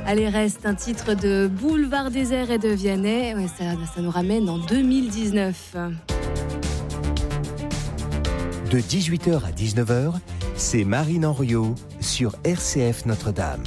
Allez, reste un titre de Boulevard Désert et de Vianney. Ouais, ça nous ramène en 2019. De 18h à 19h, c'est Marine Henriot sur RCF Notre-Dame.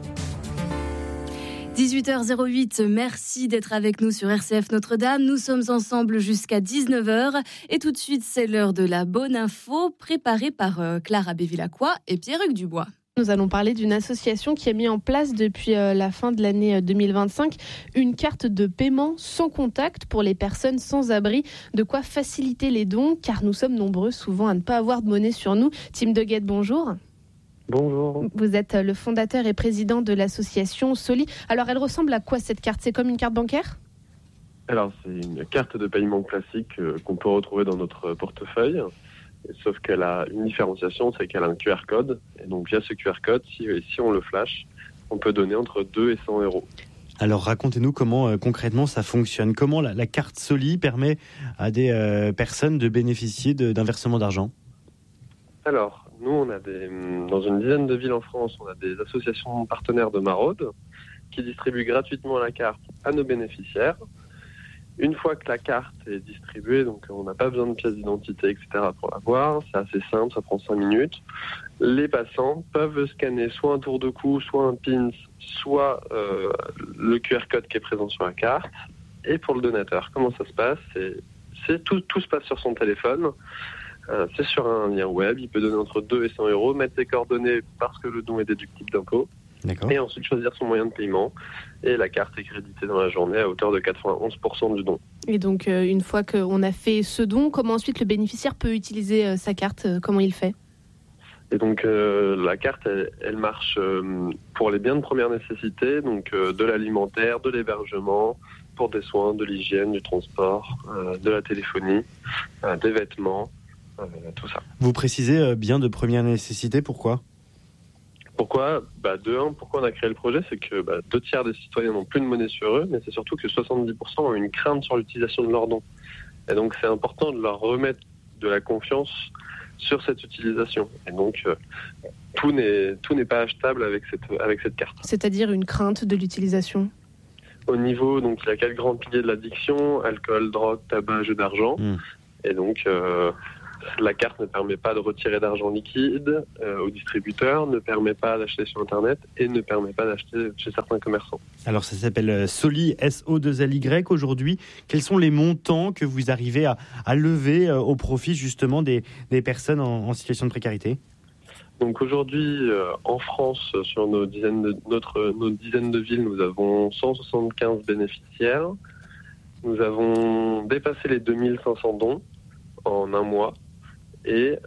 18h08, merci d'être avec nous sur RCF Notre-Dame. Nous sommes ensemble jusqu'à 19h. Et tout de suite, c'est l'heure de la bonne info préparée par Clara Bévilacqua et Pierre-Hugues Dubois. Nous allons parler d'une association qui a mis en place depuis la fin de l'année 2025 une carte de paiement sans contact pour les personnes sans abri. De quoi faciliter les dons, car nous sommes nombreux souvent à ne pas avoir de monnaie sur nous. Tim Deguette, bonjour. Bonjour. Vous êtes le fondateur et président de l'association Soli. Alors, elle ressemble à quoi cette carte ? C'est comme une carte bancaire ? Alors, c'est une carte de paiement classique qu'on peut retrouver dans notre portefeuille. Sauf qu'elle a une différenciation, c'est qu'elle a un QR code. Et donc, via ce QR code, si on le flash, on peut donner entre 2 et 100 euros. Alors, racontez-nous comment concrètement ça fonctionne. Comment la carte Soli permet à des personnes de bénéficier d'un versement d'argent ? Alors, nous, on a dans une dizaine de villes en France, on a des associations partenaires de maraude qui distribuent gratuitement la carte à nos bénéficiaires. Une fois que la carte est distribuée, donc on n'a pas besoin de pièce d'identité, etc. pour l'avoir, c'est assez simple, ça prend 5 minutes. Les passants peuvent scanner soit un tour de cou, soit un PIN, soit le QR code qui est présent sur la carte. Et pour le donateur, comment ça se passe ? Tout se passe sur son téléphone. C'est sur un lien web, il peut donner entre 2 et 100 euros, mettre ses coordonnées parce que le don est déductible d'impôt. D'accord. Et ensuite choisir son moyen de paiement. Et la carte est créditée dans la journée à hauteur de 91% du don. Et donc, une fois qu'on a fait ce don, comment ensuite le bénéficiaire peut utiliser sa carte ? Comment il fait ? Et donc, la carte, elle marche pour les biens de première nécessité, donc de l'alimentaire, de l'hébergement, pour des soins, de l'hygiène, du transport, de la téléphonie, des vêtements, tout ça. Vous précisez bien de première nécessité, pourquoi ? Pourquoi ? Pourquoi on a créé le projet, c'est que 2/3 des citoyens n'ont plus de monnaie sur eux, mais c'est surtout que 70% ont une crainte sur l'utilisation de leurs dons. Et donc c'est important de leur remettre de la confiance sur cette utilisation. Et donc tout n'est pas achetable avec cette carte. C'est-à-dire une crainte de l'utilisation ? Au niveau, donc il y a 4 grands piliers de l'addiction: alcool, drogue, tabac, jeu d'argent. Et donc la carte ne permet pas de retirer d'argent liquide au distributeur, ne permet pas d'acheter sur Internet et ne permet pas d'acheter chez certains commerçants. Alors ça s'appelle Soli, SO2LY aujourd'hui. Quels sont les montants que vous arrivez à lever au profit justement des personnes en situation de précarité ? Donc aujourd'hui, en France, sur nos dizaines de villes, nous avons 175 bénéficiaires. Nous avons dépassé les 2500 dons en un mois. Et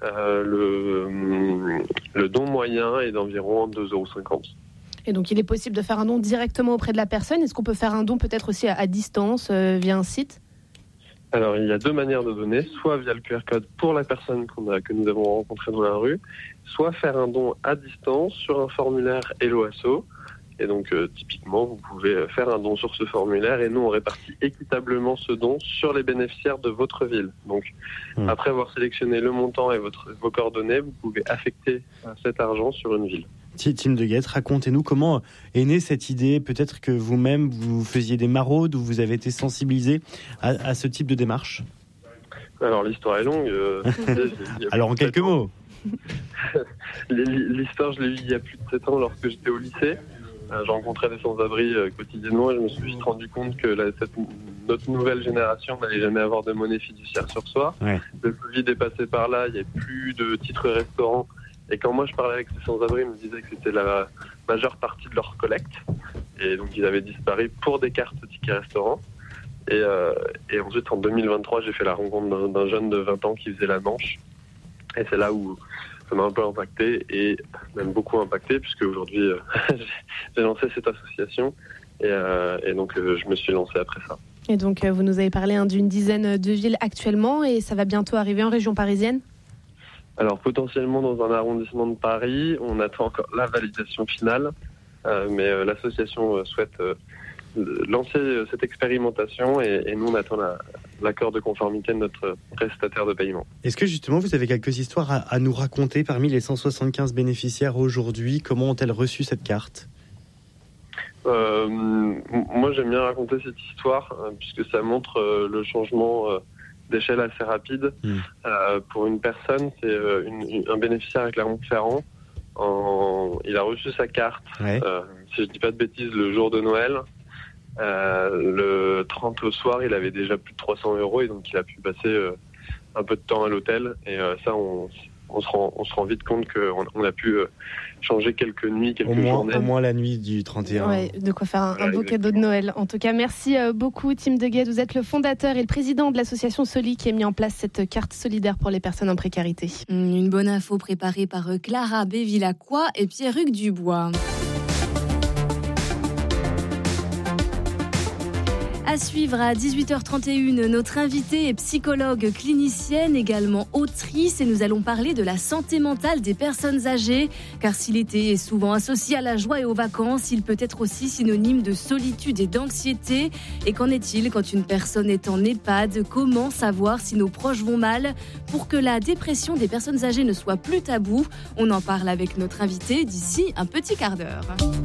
le don moyen est d'environ 2,50 €. Et donc, il est possible de faire un don directement auprès de la personne. Est-ce qu'on peut faire un don peut-être aussi à distance via un site ? Alors, il y a 2 manières de donner, soit via le QR code pour la personne que nous avons rencontrée dans la rue, soit faire un don à distance sur un formulaire Hello Asso. Et donc, typiquement, vous pouvez faire un don sur ce formulaire et nous, on répartit équitablement ce don sur les bénéficiaires de votre ville. Donc, après avoir sélectionné le montant et vos coordonnées, vous pouvez affecter cet argent sur une ville. Tim Deguette, racontez-nous comment est née cette idée. Peut-être que vous-même, vous faisiez des maraudes ou vous avez été sensibilisé à ce type de démarche. Alors, l'histoire est longue. Alors, en quelques mots. L'histoire, je l'ai eue il y a plus de 7 ans lorsque j'étais au lycée. Je rencontrais des sans-abri quotidiennement et je me suis vite rendu compte que notre nouvelle génération n'allait jamais avoir de monnaie fiduciaire sur soi. Ouais. Le Covid est passé par là, il n'y a plus de titres restaurants. Et quand moi je parlais avec ces sans-abri, ils me disaient que c'était la majeure partie de leur collecte. Et donc ils avaient disparu pour des cartes tickets restaurants. Et ensuite en 2023, j'ai fait la rencontre d'un jeune de 20 ans qui faisait la Manche. Et c'est là où ça m'a un peu impacté et même beaucoup impacté puisque aujourd'hui j'ai lancé cette association et donc je me suis lancé après ça. Et donc vous nous avez parlé d'une dizaine de villes actuellement et ça va bientôt arriver en région parisienne ? Alors potentiellement dans un arrondissement de Paris, on attend encore la validation finale, mais l'association souhaite lancer cette expérimentation et nous on attend l'accord de conformité de notre prestataire de paiement. Est-ce que justement vous avez quelques histoires à nous raconter parmi les 175 bénéficiaires aujourd'hui ? Comment ont-elles reçu cette carte ? Moi, j'aime bien raconter cette histoire puisque ça montre le changement d'échelle assez rapide. Pour une personne, c'est un bénéficiaire à Clermont-Ferrand. Il a reçu sa carte, si je dis pas de bêtises, le jour de Noël. Le 30 au soir, il avait déjà plus de 300 € et donc il a pu passer un peu de temps à l'hôtel. Et ça, on se rend vite compte qu'on a pu changer quelques nuits, quelques journées. Au moins la nuit du 31. Ouais, de quoi faire un beau cadeau de Noël. En tout cas, merci beaucoup Tim Deguet. Vous êtes le fondateur et le président de l'association Soli qui a mis en place cette carte solidaire pour les personnes en précarité. Une bonne info préparée par Clara Bévilacqua et Pierre-Hugues Dubois. À suivre à 18h31, notre invitée est psychologue clinicienne, également autrice, et nous allons parler de la santé mentale des personnes âgées. Car si l'été est souvent associé à la joie et aux vacances, il peut être aussi synonyme de solitude et d'anxiété. Et qu'en est-il quand une personne est en EHPAD ? Comment savoir si nos proches vont mal ? Pour que la dépression des personnes âgées ne soit plus tabou, on en parle avec notre invitée d'ici un petit quart d'heure.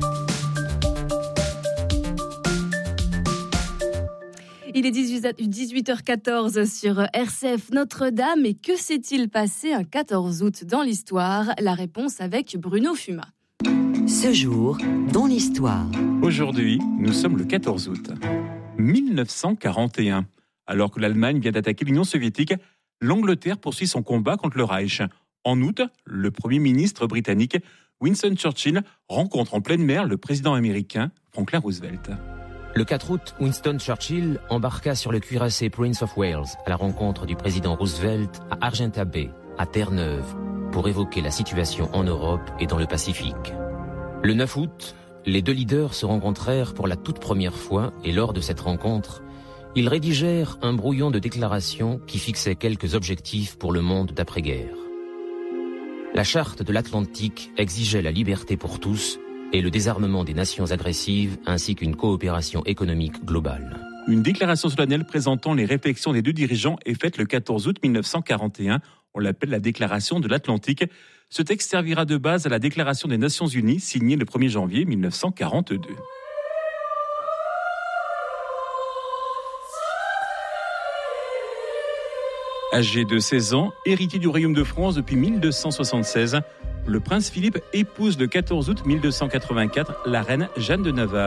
Il est 18h14 sur RCF Notre-Dame. Et que s'est-il passé un 14 août dans l'histoire ? La réponse avec Bruno Fuma. Ce jour dans l'histoire. Aujourd'hui, nous sommes le 14 août 1941. Alors que l'Allemagne vient d'attaquer l'Union soviétique, l'Angleterre poursuit son combat contre le Reich. En août, le Premier ministre britannique Winston Churchill rencontre en pleine mer le président américain Franklin Roosevelt. Le 4 août, Winston Churchill embarqua sur le cuirassé Prince of Wales à la rencontre du président Roosevelt à Argenta Bay, à Terre-Neuve, pour évoquer la situation en Europe et dans le Pacifique. Le 9 août, les deux leaders se rencontrèrent pour la toute première fois et lors de cette rencontre, ils rédigèrent un brouillon de déclaration qui fixait quelques objectifs pour le monde d'après-guerre. La charte de l'Atlantique exigeait la liberté pour tous et le désarmement des nations agressives ainsi qu'une coopération économique globale. Une déclaration solennelle présentant les réflexions des deux dirigeants est faite le 14 août 1941. On l'appelle la déclaration de l'Atlantique. Ce texte servira de base à la déclaration des Nations Unies signée le 1er janvier 1942. Âgé de 16 ans, héritier du Royaume de France depuis 1276, le prince Philippe épouse le 14 août 1284 la reine Jeanne de Navarre.